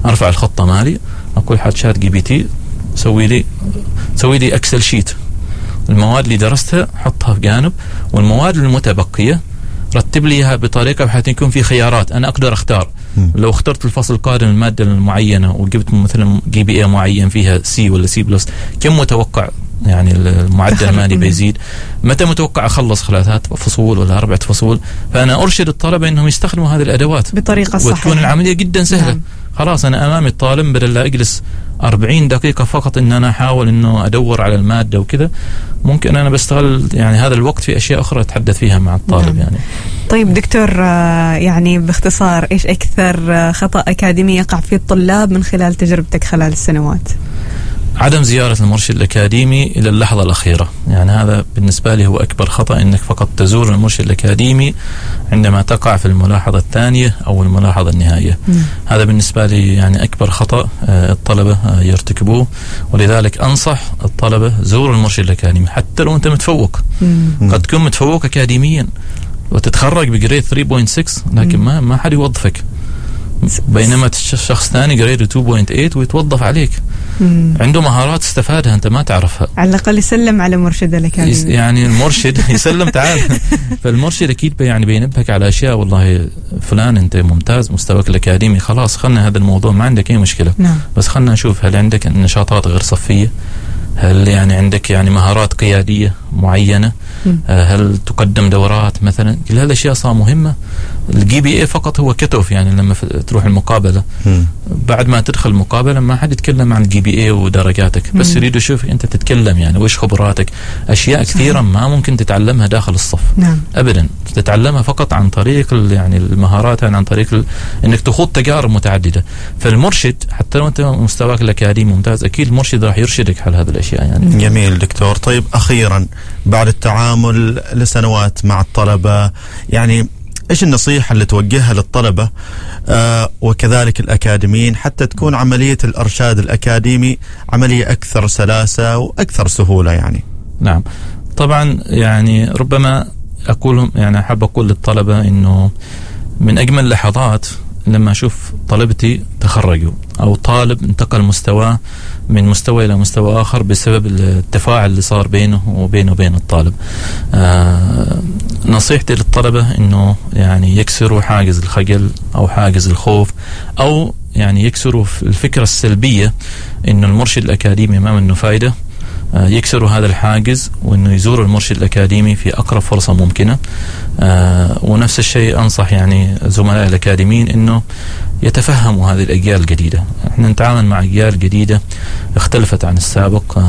ارفع الخطه مالي، اقول حد شات جي بي تي سوي لي اكسل شيت، المواد اللي درستها حطها في جانب، والمواد المتبقيه رتب لي اياها بطريقه بحيث يكون في خيارات انا اقدر اختار. لو اخترت الفصل القادم الماده المعينه وجبت مثلا جي بي اي معين فيها سي ولا سي بلس، كم متوقع يعني المعدل المالي بيزيد، متى متوقع اخلص خلال 3 فصول ولا 4 فصول. فانا ارشد الطلبه انهم يستخدموا هذه الادوات بطريقه صحيحه وتكون العمليه جدا سهله. نعم. خلاص انا امامي الطالب بدل لا اجلس 40 دقيقه فقط ان انا احاول انه ادور على الماده وكذا، ممكن انا بستغل يعني هذا الوقت في اشياء اخرى اتحدث فيها مع الطالب. نعم. يعني طيب دكتور، يعني باختصار ايش اكثر خطأ اكاديمي يقع فيه الطلاب من خلال تجربتك خلال السنوات؟ عدم زيارة المرشد الأكاديمي إلى اللحظة الأخيرة، يعني هذا بالنسبة لي هو أكبر خطأ، إنك فقط تزور المرشد الأكاديمي عندما تقع في الملاحظة الثانية أو الملاحظة النهائية. هذا بالنسبة لي يعني أكبر خطأ الطلبة يرتكبوه، ولذلك أنصح الطلبة زوروا المرشد الأكاديمي حتى لو أنت متفوق. قد تكون متفوق أكاديميا وتتخرج بجريد 3.6 لكن ما حد يوظفك، بينما شخص ثاني جريد 2.8 ويتوظف عليك. عنده مهارات استفادها انت ما تعرفها. على الاقل يسلم على مرشد الأكاديمي، يعني المرشد يسلم تعال. فالمرشد اكيد يعني بينبهك على اشياء، والله فلان انت ممتاز مستواك الأكاديمي، خلاص خلنا هذا الموضوع ما عندك اي مشكله. نعم. بس خلنا نشوف هل عندك نشاطات غير صفيه، هل يعني عندك يعني مهارات قياديه معينه، هل تقدم دورات مثلا. كل هذه الاشياء صار مهمه. الجي بي اي فقط هو كتوف، يعني لما تروح المقابله بعد ما تدخل المقابله ما حد يتكلم عن الجي بي اي ودرجاتك، بس يريد يشوف انت تتكلم يعني وش خبراتك. اشياء كثيره ما ممكن تتعلمها داخل الصف. نعم. ابدا، تتعلمها فقط عن طريق يعني المهارات، يعني عن طريق انك تخوض تجارب متعدده. فالمرشد حتى لو انت مستواك الأكاديمي ممتاز، اكيد المرشد راح يرشدك على هذه الاشياء يعني. جميل دكتور. طيب اخيرا، بعد التعامل لسنوات مع الطلبه، يعني ايش النصيحة اللي توجهها للطلبة وكذلك الأكاديميين حتى تكون عملية الإرشاد الأكاديمي عملية أكثر سلاسة وأكثر سهولة يعني؟ نعم طبعا، يعني ربما أقول يعني أحب أقول للطلبة إنه من أجمل اللحظات لما أشوف طلبتي تخرجوا أو طالب انتقل مستواه من مستوى إلى مستوى آخر بسبب التفاعل اللي صار بينه وبين الطالب. نصيحتي للطلبة إنه يعني يكسروا حاجز الخجل أو حاجز الخوف، أو يعني يكسروا الفكرة السلبية إنه المرشد الأكاديمي ما منه فايدة. يكسروا هذا الحاجز وإنه يزوروا المرشد الأكاديمي في أقرب فرصة ممكنة. ونفس الشيء أنصح يعني زملاء الأكاديميين إنه يتفهموا هذه الأجيال الجديدة. احنا نتعامل مع أجيال جديدة اختلفت عن السابق،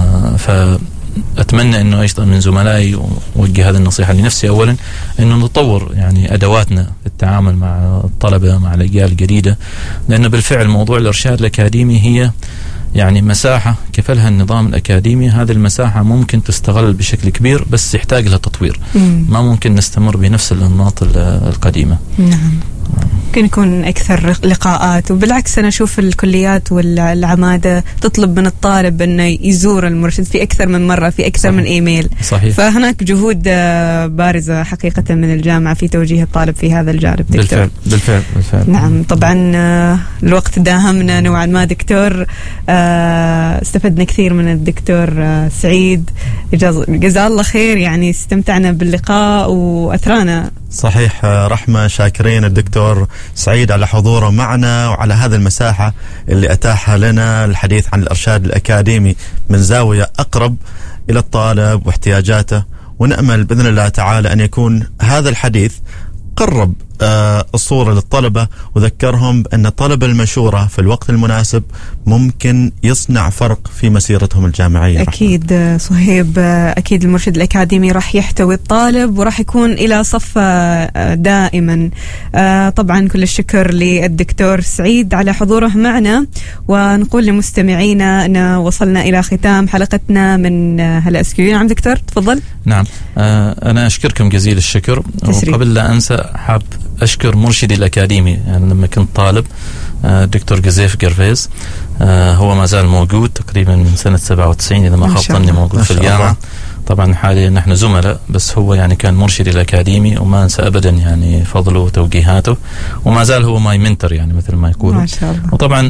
فأتمنى إنه أيضا من زملائي ووجه هذه النصيحة لنفسي أولا، إنه نطور يعني أدواتنا في التعامل مع الطلبة مع الأجيال الجديدة، لأنه بالفعل موضوع الإرشاد الأكاديمي هي يعني مساحة كفلها النظام الأكاديمي. هذه المساحة ممكن تستغل بشكل كبير، بس يحتاج لها تطوير. ما ممكن نستمر بنفس الأنماط القديمة. نعم. ممكن يكون أكثر لقاءات، وبالعكس أنا أشوف الكليات والعمادة تطلب من الطالب أنه يزور المرشد في أكثر من مرة، في أكثر من إيميل. صحيح. فهناك جهود بارزة حقيقة من الجامعة في توجيه الطالب في هذا الجانب. دكتور. بالفعل. نعم طبعا الوقت داهمنا نوعا ما دكتور. استفدنا كثير من الدكتور سعيد، جزاه الله خير، يعني استمتعنا باللقاء وأثرانا. صحيح رحمة، شاكرين الدكتور سعيد على حضوره معنا وعلى هذه المساحة اللي أتاحها لنا الحديث عن الإرشاد الأكاديمي من زاوية أقرب إلى الطالب واحتياجاته. ونأمل بإذن الله تعالى أن يكون هذا الحديث قرب الصورة للطلبة وذكرهم بأن طلب المشورة في الوقت المناسب ممكن يصنع فرق في مسيرتهم الجامعية. أكيد صهيب، أكيد المرشد الأكاديمي راح يحتوي الطالب وراح يكون إلى صف دائما. طبعا كل الشكر للدكتور سعيد على حضوره معنا، ونقول لمستمعينا أن وصلنا إلى ختام حلقتنا من هلا اسكيو. نعم دكتور تفضل. نعم أنا أشكركم جزيل الشكر، وقبل لا أنسى حاب أشكر مرشدي الأكاديمي. يعني لما كنت طالب الدكتور جزيف قرفيز، هو ما زال موجود تقريبا من سنة 97 إذا ما خاب ظني موجود في الجامعة. طبعا حاليا نحن زملاء، بس هو يعني كان مرشدي الأكاديمي وما أنسى أبدا يعني فضله وتوجيهاته، وما زال هو ماي منتر يعني مثل ما يقولوا. ما شاء الله. وطبعا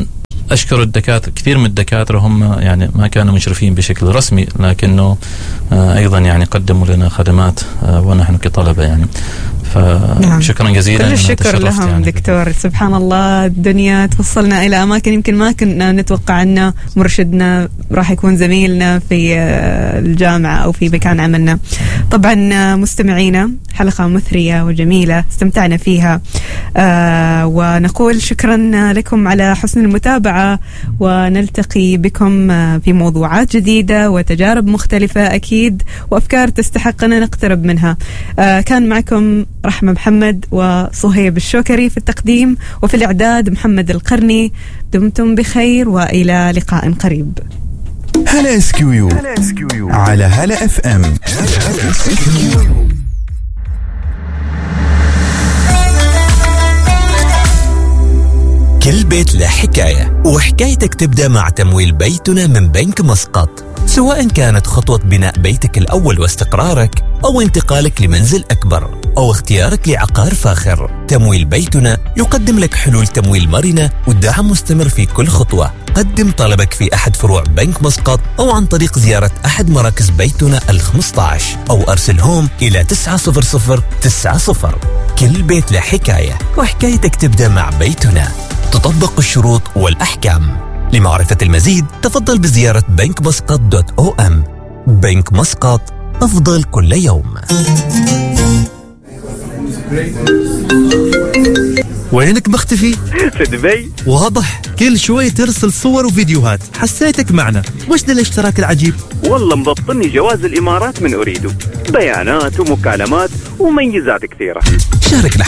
أشكر الدكاترة، كثير من الدكاترة هم يعني ما كانوا مشرفين بشكل رسمي، لكنه أيضا يعني قدموا لنا خدمات ونحن كطلبة يعني. فشكرا جزيلا. كل الشكر لهم يعني دكتور. سبحان الله، الدنيا توصلنا إلى أماكن يمكن ما كنا نتوقع أن مرشدنا راح يكون زميلنا في الجامعة أو في مكان عملنا. طبعا مستمعينا، حلقة مثرية وجميلة استمتعنا فيها، ونقول شكرا لكم على حسن المتابعة، ونلتقي بكم في موضوعات جديدة وتجارب مختلفة أكيد، وأفكار تستحق أن نقترب منها. كان معكم رحمة محمد وصهيب الشوكري في التقديم، وفي الإعداد محمد القرني. دمتم بخير وإلى لقاء قريب. هلا اسكيو على هلا اف ام. كل بيت له حكاية، وحكايتك تبدأ مع تمويل بيتنا من بنك مسقط. سواء كانت خطوة بناء بيتك الأول واستقرارك، أو انتقالك لمنزل أكبر، أو اختيارك لعقار فاخر، تمويل بيتنا يقدم لك حلول تمويل مرنة والدعم مستمر في كل خطوة. قدم طلبك في أحد فروع بنك مسقط، أو عن طريق زيارة أحد مراكز بيتنا 15، أو أرسلهم إلى 90090. كل بيت له حكاية، وحكايتك تبدأ مع بيتنا. تطبق الشروط والأحكام. لمعرفة المزيد تفضل بزيارة bankmuscat.om. بنك مسقط، أفضل كل يوم. وينك مختفي؟ في دبي. واضح، كل شوي ترسل صور وفيديوهات، حسيتك معنا. وش ذا الاشتراك العجيب؟ والله مبطني جواز الإمارات من أريده، بيانات ومكالمات وميزات كثيرة. شارك